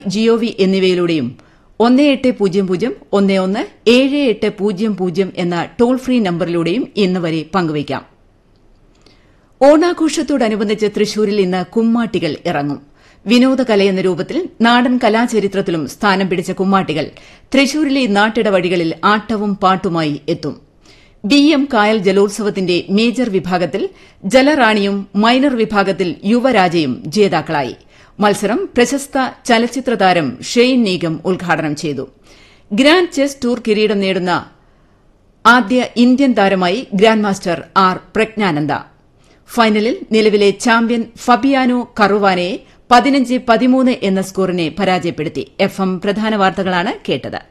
G O V എന്നിവയിലൂടെയും 1800 എന്ന toll free നമ്പറിലൂടെയും ഇന്ന് വരെ പങ്കുവയ്ക്കാം. ഓണാഘോഷത്തോടനുബന്ധിച്ച് തൃശൂരിൽ ഇന്ന് കുമ്മാട്ടികൾ ഇറങ്ങും. വിനോദകലയെന്ന രൂപത്തിൽ നാടൻ കലാചരിത്രത്തിലും സ്ഥാനം പിടിച്ച കുമ്മാട്ടികൾ തൃശൂരിലെ നാട്ടിട വഴികളിൽ ആട്ടവും പാട്ടുമായി എത്തും. BM കായൽ ജലോത്സവത്തിന്റെ മേജർ വിഭാഗത്തിൽ ജലറാണിയും മൈനർ വിഭാഗത്തിൽ യുവരാജയും ജേതാക്കളായി. മത്സരം പ്രശസ്ത ചലച്ചിത്ര താരം ഷെയ്ൻ നീഗം ഉദ്ഘാടനം ചെയ്തു. ഗ്രാൻഡ് ചെസ് ടൂർ കിരീടം നേടുന്ന ആദ്യ ഇന്ത്യൻ താരമായി ഗ്രാൻഡ് മാസ്റ്റർ ആർ പ്രജ്ഞാനന്ദ. ഫൈനലിൽ നിലവിലെ ചാമ്പ്യൻ ഫബിയാനോ കറുവാനയെ 15-13 എന്ന സ്കോറിനെ പരാജയപ്പെടുത്തി. FM പ്രധാന വാർത്തകളാണ് കേട്ടത്.